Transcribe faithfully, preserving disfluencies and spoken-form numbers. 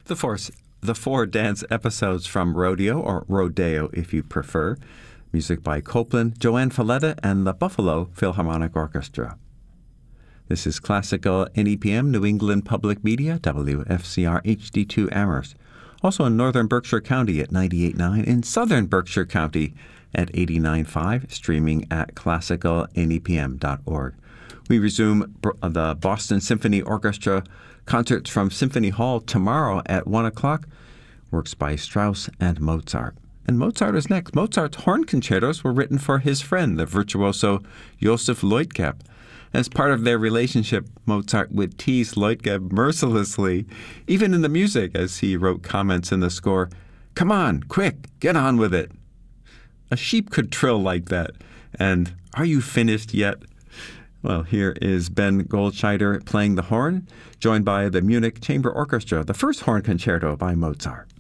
The four, the four dance episodes from Rodeo, or Rodeo if you prefer. Music by Copland, Joanne Falletta, and the Buffalo Philharmonic Orchestra. This is Classical N E P M, New England Public Media, W F C R H D two Amherst. Also in northern Berkshire County at ninety-eight point nine, in southern Berkshire County at eighty-nine point five, streaming at classical n e p m dot org. We resume the Boston Symphony Orchestra concerts from Symphony Hall tomorrow at one o'clock. Works by Strauss and Mozart. And Mozart is next. Mozart's horn concertos were written for his friend, the virtuoso Joseph Leutgeb. As part of their relationship, Mozart would tease Leutgeb mercilessly, even in the music, as he wrote comments in the score, "Come on, quick, get on with it." A sheep could trill like that. And "Are you finished yet?" Well, here is Ben Goldscheider playing the horn, joined by the Munich Chamber Orchestra, the first horn concerto by Mozart.